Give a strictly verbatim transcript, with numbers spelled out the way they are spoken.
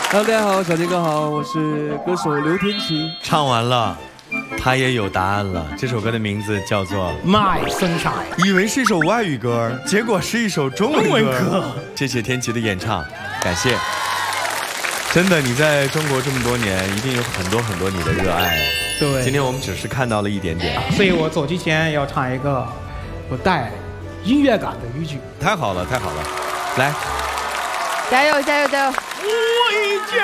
Hello， 大家好，小杰哥好，我是歌手刘天琪。 唱完了，他也有答案了。这首歌的名字叫做 《My Sunshine》， 以为是一首外语歌，结果是一首中文歌。 中文歌谢谢天琪的演唱，感谢。真的，你在中国这么多年，一定有很多很多你的热爱。 对， 今天我们只是看到了一点点， 所以我走之前要唱一个不带音乐感的语句。 太好了，太好了，来， 加油，加油，加油！ 我已经。